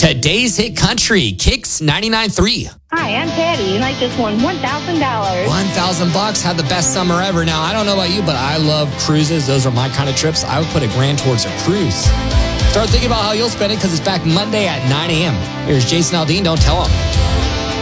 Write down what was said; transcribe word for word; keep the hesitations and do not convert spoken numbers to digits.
Today's hit country, Kicks ninety-nine point three. Hi, I'm Patty, and I just won one thousand dollars. one thousand bucks, had the best summer ever. Now, I don't know about you, but I love cruises. Those are my kind of trips. I would put a grand towards a cruise. Start thinking about how you'll spend it because it's back Monday at nine a.m. Here's Jason Aldean. Don't tell him.